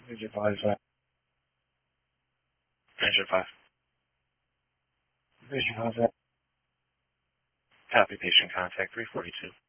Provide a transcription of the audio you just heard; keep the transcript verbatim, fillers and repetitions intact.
Digit five five. Digit five. Patient contact. Copy patient contact three forty-two.